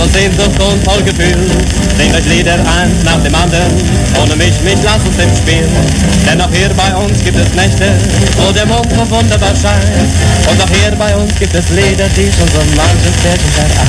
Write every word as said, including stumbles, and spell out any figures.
von Sehnsucht und voll Gefühl. Singt euch Lieder eins nach dem anderen, ohne mich, mich lasst uns im Spiel. Denn auch hier bei uns gibt es Nächte, wo der Mond so wunderbar scheint. Und auch hier bei uns gibt es Lieder, die schon so manches Pärchen vereint.